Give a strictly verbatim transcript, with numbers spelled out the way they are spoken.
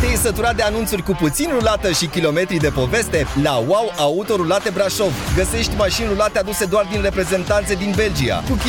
Te-ai săturat de anunțuri cu puțin rulată și kilometri de poveste? La Wow Auto Rulate Brașov găsești mașini rulate aduse doar din reprezentanțe din Belgia, cu